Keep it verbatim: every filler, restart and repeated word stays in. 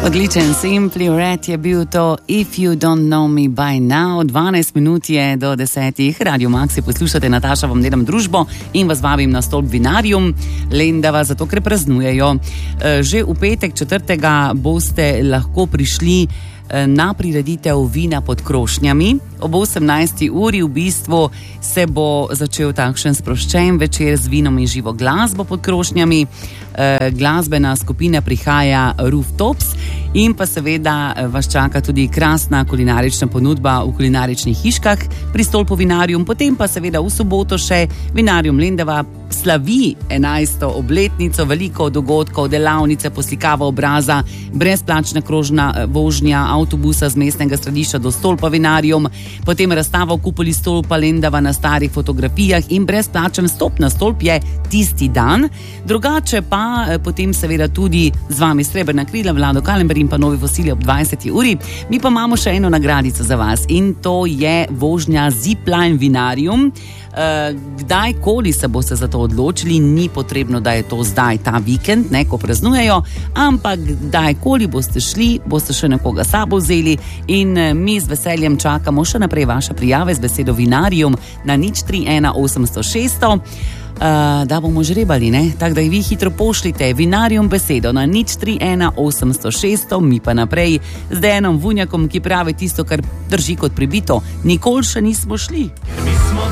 Odličen Simply Red je bil to If You Don't Know Me By Now. dvanajst minut je do desetih. Radio Maxi poslušate, Nataša vam delam družbo in vas vabim na stolp Vinarium Lendava, zato ker praznujejo. Že v petek četrtega boste lahko prišli na prireditev Vina pod krošnjami. Ob osemnajsti uri v bistvu se bo začel takšen sproščen večer z vinom in živo glasbo pod krošnjami. E, glasbena skupina prihaja Rooftops in pa seveda vas čaka tudi krasna kulinarična ponudba v kulinaričnih hiškah pri stolpu Vinarium. Potem pa seveda v soboto še Vinarium Lendava slavi enajsto obletnico, veliko dogodkov, delavnice, poslikava obraza, brezplačna krožna vožnja avtobusa z mestnega središča do stolpa Vinarium, potem razstava v kupoli stolpa Lendava na starih fotografijah in brezplačen stop na stolp je tisti dan. Drugače pa potem seveda tudi z vami Srebrna krila, Vlado Kalember in pa Novi fosili ob dvajseti uri. Mi pa imamo še eno nagradico za vas in to je vožnja Zipline Vinarium. Kdajkoli se boste za to odločili, ni potrebno, da je to zdaj ta vikend, ne, ko praznujejo, ampak kdajkoli boste šli, boste še nekoga sabo vzeli in mi z veseljem čakamo še naprej vaše prijave z besedo Vinarium na nič tri ena osemsto šeststo, Uh, da bomo žrebali, ne? Tako da vi hitro pošljite Vinarium besedo na nič tri ena osemsto šeststo, mi pa naprej z Dejanom Vunjakom, ki pravi tisto, kar drži kot pribito. Nikoli še nismo šli.